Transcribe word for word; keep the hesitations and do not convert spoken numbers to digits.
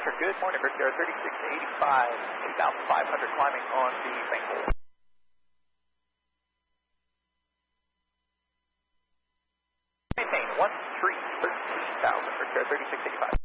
Roger, good morning, Brickyard thirty-six eighty-five, eight thousand five hundred climbing on the Bangle. Maintain one three thirteen thousand, Brickyard thirty-six eighty-five.